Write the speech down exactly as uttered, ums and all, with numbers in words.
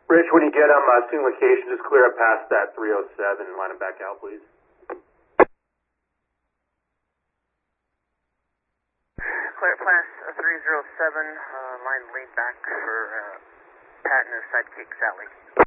Rich, when you get them, uh, soon location, just clear up past that three oh seven and line them back out, please. Clear class three oh seven, uh, line lead back for uh, Pat and his sidekick Sally.